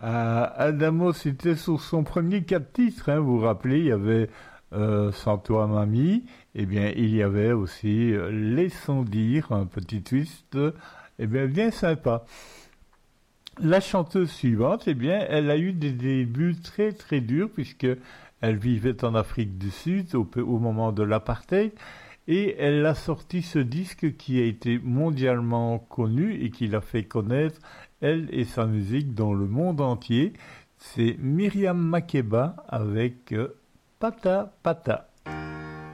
Adamo, c'était sur son premier 4 titres, hein, vous vous rappelez, il y avait Sans toi mamie, eh bien il y avait aussi Laissons dire, un petit twist, eh bien sympa. La chanteuse suivante, eh bien elle a eu des débuts très très durs puisque elle vivait en Afrique du Sud au moment de l'apartheid et elle a sorti ce disque qui a été mondialement connu et qui l'a fait connaître, elle et sa musique, dans le monde entier. C'est Myriam Makeba avec Pata Pata.